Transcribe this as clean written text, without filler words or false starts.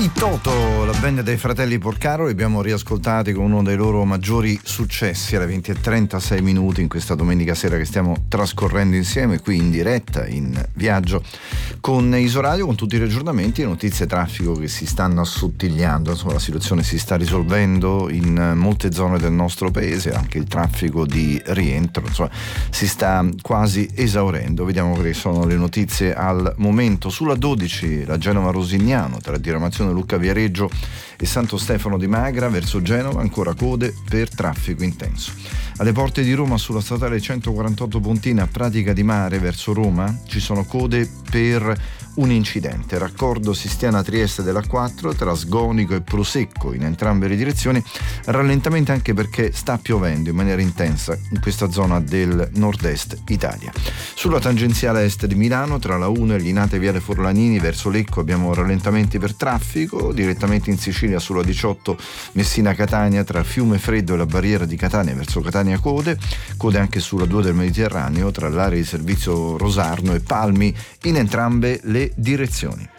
I Toto, la band dei fratelli Porcaro, li abbiamo riascoltati con uno dei loro maggiori successi alle 20:36 in questa domenica sera che stiamo trascorrendo insieme qui in diretta, in viaggio con Isoradio, con tutti gli aggiornamenti e notizie traffico che si stanno assottigliando. Insomma, la situazione si sta risolvendo in molte zone del nostro paese, anche il traffico di rientro, insomma, si sta quasi esaurendo. Vediamo quali sono le notizie al momento. Sulla 12, la Genova-Rosignano, tra diramazione Lucca Viareggio e Santo Stefano di Magra verso Genova, ancora code per traffico intenso. Alle porte di Roma, sulla statale 148 Pontina, Pratica di Mare verso Roma, ci sono code per un incidente. Raccordo Sistiana-Trieste della 4 tra Sgonico e Prosecco in entrambe le direzioni, rallentamento anche perché sta piovendo in maniera intensa in questa zona del nord-est Italia. Sulla tangenziale est di Milano, tra la 1 e Linate Viale Forlanini verso Lecco, abbiamo rallentamenti per traffico. Direttamente in Sicilia, sulla 18 Messina-Catania, tra Fiume Freddo e la barriera di Catania verso Catania code anche sulla 2 del Mediterraneo tra l'area di servizio Rosarno e Palmi in entrambe le direzioni.